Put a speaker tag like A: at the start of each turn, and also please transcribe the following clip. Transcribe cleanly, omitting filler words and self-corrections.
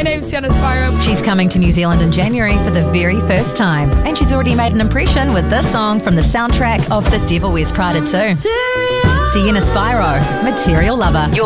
A: name's Sienna Spyro.
B: She's coming to New Zealand in January for the very first time, and she's already made an impression with this song from the soundtrack of The Devil Wears Prada 2. Sienna Spyro, Material Lover.